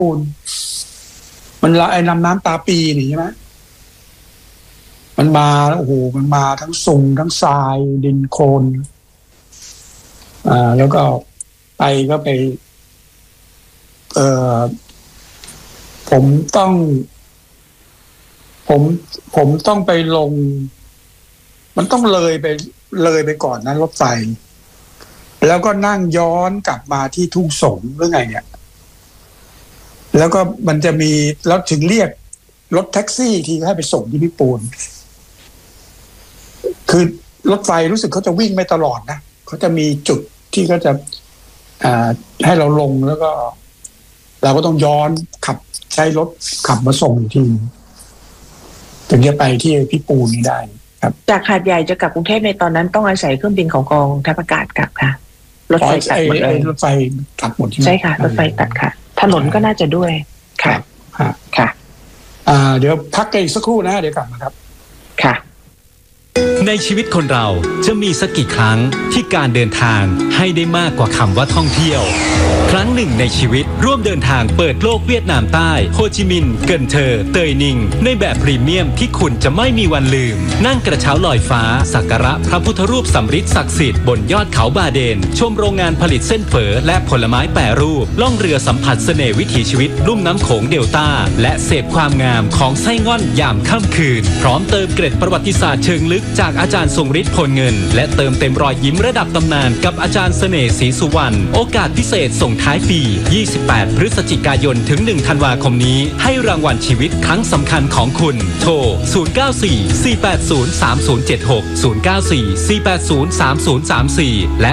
ปูนมันไอ้น้ำตาปีนี่ใช่ไหมมันมาแล้วโอ้โหมันมาทั้งซุงทั้งทรายดินโคลนแล้วก็ไปผมต้องไปลงมันต้องเลยไปก่อนนั้นรถไฟแล้วก็นั่งย้อนกลับมาที่ทุ่งสงหรือไงเนี่ยแล้วก็มันจะมีแล้วถึงเรียกรถแท็กซี่ที่ให้ไปส่งที่พิปูนคือรถไฟรู้สึกเขาจะวิ่งไม่ตลอดนะเขาจะมีจุดที่เขาจะให้เราลงแล้วก็เราก็ต้องย้อนขับใช้รถขับมาส่งอีกทีถึงจะไปที่พิปูนนี้ได้ครับจากหาดใหญ่จะกลับกรุงเทพในตอนนั้นต้องอาศัยเครื่องบินของกองทัพอากาศกลับค่ะรถไฟตัดหมดเลยรถไฟตัดหมดใช่ไหมใช่ค่ะรถไฟตัดค่ะถนนก็น่าจะด้วยค่ะค่ะเดี๋ยวพักกันอีกสักครู่นะเดี๋ยวกลับมาครับค่ะในชีวิตคนเราจะมีสักกี่ครั้งที่การเดินทางให้ได้มากกว่าคำว่าท่องเที่ยวครั้งหนึ่งในชีวิตร่วมเดินทางเปิดโลกเวียดนามใต้โฮจิมินห์เกินเทอเตยนิงในแบบพรีเมียมที่คุณจะไม่มีวันลืมนั่งกระเช้าลอยฟ้าสักการะพระพุทธรูปสำริดศักดิ์สิทธิ์บนยอดเขาบาเดนชมโรงงานผลิตเส้นเฝอและผลไม้แปรรูปล่องเรือสัมผัสเสน่ห์วิถีชีวิตลุ่มน้ำโขงเดลต้าและเสพความงามของไส้ง่อนยามค่ำคืนพร้อมเติมเกร็ดประวัติศาสตร์เชิงลึกจากอาจารย์ทรงฤทธิ์พลเงินและเติมเต็มรอยยิ้มระดับตำนานกับอาจารย์เสน่ห์ศรีสุวรรณโอกาสพิเศษส่งท้ายปี28พฤศจิกายนถึง1ธันวาคมนี้ให้รางวัลชีวิตครั้งสำคัญของคุณโทร0944803076 0944803034 และ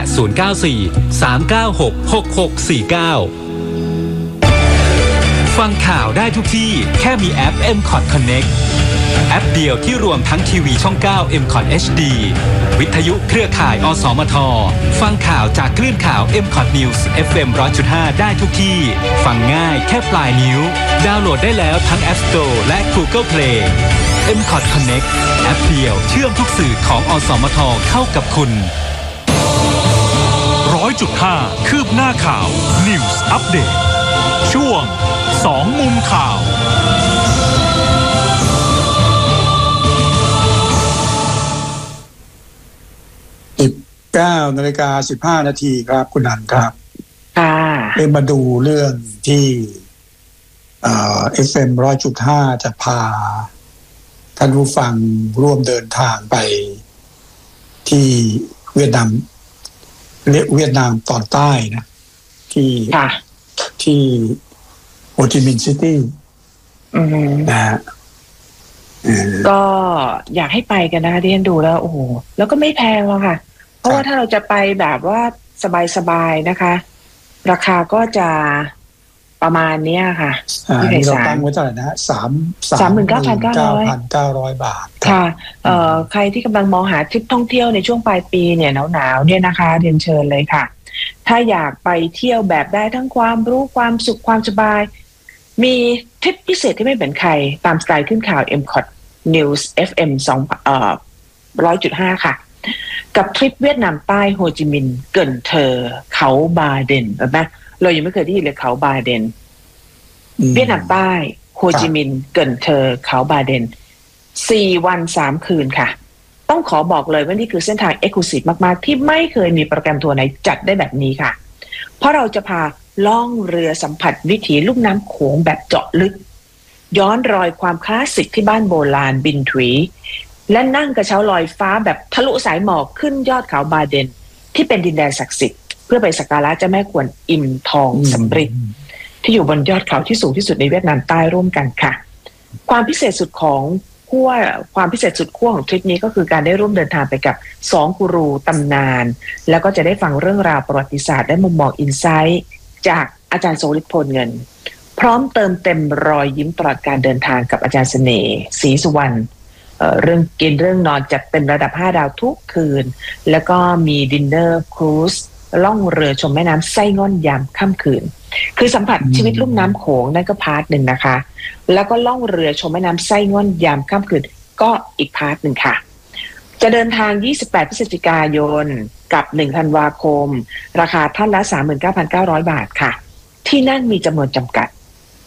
0943966649ฟังข่าวได้ทุกที่แค่มีแอป MCOT Connectแอปเดียวที่รวมทั้งทีวีช่อง 9 MCOT HD วิทยุเครือข่ายอสมทฟังข่าวจากคลื่นข่าว MCOT News FM 100.5 ได้ทุกที่ฟังง่ายแค่ปลายนิ้วดาวน์โหลดได้แล้วทั้ง App Store และ Google Play MCOT Connect แอปเดียวเชื่อมทุกสื่อของอสมทเข้ากับคุณ 100.5 คืบหน้าข่าว News Update ช่วง2มุมข่าว 9:15 น.ครับคุณนันครับมาดูเรื่องที่FM 100.5 จะพาท่านผู้ฟังร่วมเดินทางไปที่เวียดนามตอนใต้นะที่โฮจิมินห์ซิตี้นะฮะก็อยากให้ไปกันนะคะที่ฉันดูแล้วโอ้โหแล้วก็ไม่แพงหรอกค่ะเพราะว่าถ้าเราจะไปแบบว่าสบายๆนะคะราคาก็จะประมาณนี้ค่ะที่เราตั้งไว้เท่าไหร่นะ39,900 บาทค่ะใครที่กำลังมองหาทริปท่องเที่ยวในช่วงปลายปีเนี่ยหนาวๆเนี่ยนะคะเรียนเชิญเลยค่ะถ้าอยากไปเที่ยวแบบได้ทั้งความรู้ความสุขความสบายมีทริปพิเศษที่ไม่เหมือนใครตามสไตล์ขึ้นข่าว MCOT News FM 100.5 ค่ะกับทริปเวียดนามใต้โฮจิมินห์เกินเทอเขาบาเดนนะเรายังไม่เคยได้ยินเลยเขาบาเดนเวียดนามใต้โฮจิมินห์เกินเทอเขาบาเดน4 วัน 3 คืนค่ะต้องขอบอกเลยว่านี่คือเส้นทาง Exclusive มากๆที่ไม่เคยมีโปรแกรมทัวร์ไหนจัดได้แบบนี้ค่ะเพราะเราจะพาล่องเรือสัมผัสวิถีลุ่มน้ำโขงแบบเจาะลึกย้อนรอยความคลาสสิกที่บ้านโบราณบินถุยและนั่งกระเช้าลอยฟ้าแบบทะลุสายหมอกขึ้นยอดเขาบาเดนที่เป็นดินแดนศักดิ์สิทธิ์เพื่อไปสักการะเจ้าแม่กวนอิมทองสำริดที่อยู่บนยอดเขาที่สูงที่สุดในเวียดนามใต้ร่วมกันค่ะความพิเศษสุดของความพิเศษสุดขั้วของทริปนี้ก็คือการได้ร่วมเดินทางไปกับ2กูรูตำนานแล้วก็จะได้ฟังเรื่องราวประวัติศาสตร์และมุมมองอินไซต์จากอาจารย์ทรงฤทธิ์พลเงินพร้อมเติมเต็มรอยยิ้มตลอดการเดินทางกับอาจารย์เสน่ห์ศรีสุวรรณเรื่องกินเรื่องนอนจัดเต็มระดับ5 ดาวทุกคืนแล้วก็มีดินเนอร์ครูซล่องเรือชมแม่น้ำไส้ง่อนยามค่ำคืนคือสัมผัสชีวิตลุ่มน้ำโขงนั่นก็พาร์ทหนึ่งนะคะแล้วก็ล่องเรือชมแม่น้ำไส้ง่อนยามค่ำคืนก็อีกพาร์ทหนึ่งค่ะจะเดินทาง28พฤศจิกายนกับ1ธันวาคมราคาท่านละ 39,900 บาทค่ะที่นั่งมีจำนวนจำกัด